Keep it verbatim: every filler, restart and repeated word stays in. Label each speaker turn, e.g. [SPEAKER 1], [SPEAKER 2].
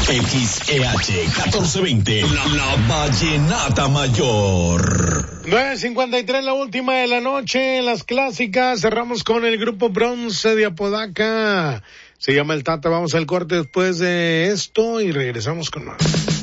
[SPEAKER 1] X E H catorce veinte, la, la Vallenata Mayor.
[SPEAKER 2] nueve cincuenta y tres, la última de la noche en las clásicas. Cerramos con el grupo Bronce de Apodaca. Se llama El Tata. Vamos al corte después de esto y regresamos con más.